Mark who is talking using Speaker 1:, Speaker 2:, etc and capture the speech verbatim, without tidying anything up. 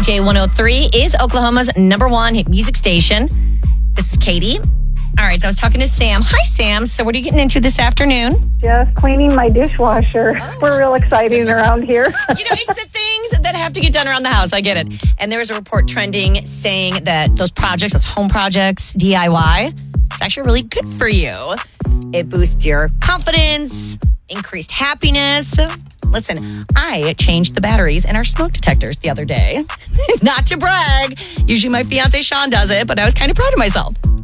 Speaker 1: J one oh three is Oklahoma's number one hit music station. This is Katie. All right, so I was talking to Sam. Hi, Sam. So what are you getting into this afternoon?
Speaker 2: Just cleaning my dishwasher. Oh. We're real exciting around here.
Speaker 1: You know, it's the things that have to get done around the house. I get it. And there was a report trending saying that those projects, those home projects, D I Y, it's actually really good for you. It boosts your confidence, increased happiness. Listen, I changed the batteries in our smoke detectors the other day. Not to brag. Usually my fiance Sean does it, but I was kind of proud of myself.